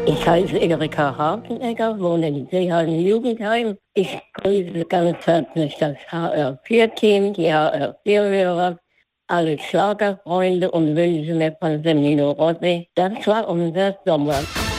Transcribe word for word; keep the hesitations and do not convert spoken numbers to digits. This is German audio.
Ich heiße Erika Hafenegger, wohne in Seeheim Jugendheim. Ich grüße ganz herzlich das H R vier Team, die H R vier Hörer, alle Schlagerfreunde und wünsche mir von Semino Rossi. Das war unser Sommer.